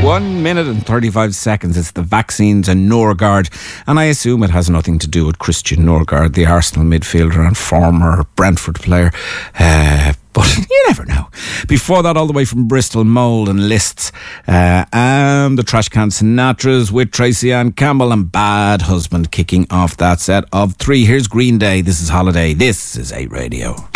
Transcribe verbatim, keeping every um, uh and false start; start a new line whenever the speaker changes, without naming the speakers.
One minute and thirty-five seconds. It's the vaccines and Norgard, and I assume it has nothing to do with Christian Norgard, the Arsenal midfielder and former Brentford player. Uh, but you never know. Before that, all the way from Bristol, Mould and Lists, uh, and the Trashcan Sinatras with Tracy Ann Campbell and Bad Husband kicking off that set of three. Here's Green Day. This is Holiday. This is eight Radio.